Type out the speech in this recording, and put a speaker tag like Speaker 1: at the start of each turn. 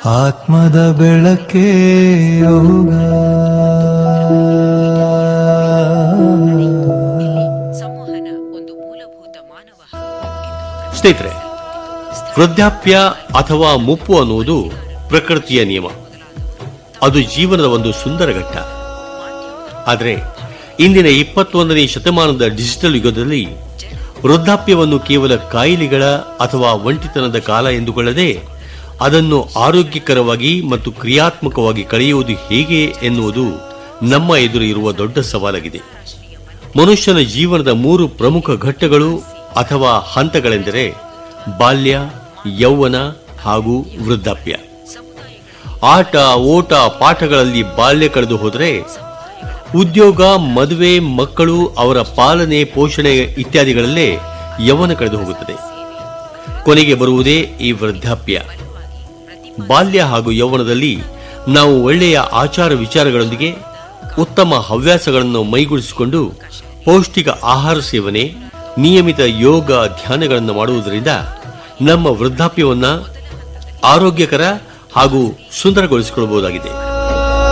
Speaker 1: ಆತ್ಮದ ಬೆಳಕೆ ಯೋಗ.
Speaker 2: ಸ್ನೇಹಿತರೆ, ವೃದ್ಧಾಪ್ಯ ಅಥವಾ ಮುಪ್ಪು ಅನ್ನುವುದು ಪ್ರಕೃತಿಯ ನಿಯಮ. ಅದು ಜೀವನದ ಒಂದು ಸುಂದರ ಘಟ್ಟ. ಆದರೆ ಇಂದಿನ 21ನೇ ಶತಮಾನದ ಡಿಜಿಟಲ್ ಯುಗದಲ್ಲಿ ವೃದ್ಧಾಪ್ಯವನ್ನು ಕೇವಲ ಕಾಯಿಲೆಗಳ ಅಥವಾ ಒಂಟಿತನದ ಕಾಲ ಎಂದುಕೊಳ್ಳದೆ ಅದನ್ನು ಆರೋಗ್ಯಕರವಾಗಿ ಮತ್ತು ಕ್ರಿಯಾತ್ಮಕವಾಗಿ ಕಳೆಯುವುದು ಹೇಗೆ ಎನ್ನುವುದು ನಮ್ಮ ಎದುರು ಇರುವ ದೊಡ್ಡ ಸವಾಲಾಗಿದೆ. ಮನುಷ್ಯನ ಜೀವನದ 3 ಪ್ರಮುಖ ಘಟ್ಟಗಳು ಅಥವಾ ಹಂತಗಳೆಂದರೆ ಬಾಲ್ಯ, ಯೌವನ ಹಾಗೂ ವೃದ್ಧಾಪ್ಯ. ಆಟ, ಓಟ, ಪಾಠಗಳಲ್ಲಿ ಬಾಲ್ಯ ಕಳೆದು ಹೋದರೆ ಉದ್ಯೋಗ, ಮದುವೆ, ಮಕ್ಕಳು, ಅವರ ಪಾಲನೆ, ಪೋಷಣೆ ಇತ್ಯಾದಿಗಳಲ್ಲೇ ಯೌವನ ಕಳೆದು ಹೋಗುತ್ತದೆ. ಕೊನೆಗೆ ಬರುವುದೇ ಈ ವೃದ್ಧಾಪ್ಯ. ಬಾಲ್ಯ ಹಾಗೂ ಯೌವನದಲ್ಲಿ ನಾವು ಒಳ್ಳೆಯ ಆಚಾರ ವಿಚಾರಗಳೊಂದಿಗೆ ಉತ್ತಮ ಹವ್ಯಾಸಗಳನ್ನು ಮೈಗೂಡಿಸಿಕೊಂಡು ಪೌಷ್ಟಿಕ ಆಹಾರ ಸೇವನೆ, ನಿಯಮಿತ ಯೋಗ, ಧ್ಯಾನಗಳನ್ನು ಮಾಡುವುದರಿಂದ ನಮ್ಮ ವೃದ್ಧಾಪ್ಯವನ್ನು ಆರೋಗ್ಯಕರ ಹಾಗೂ ಸುಂದರಗೊಳಿಸಿಕೊಳ್ಳಬಹುದಾಗಿದೆ.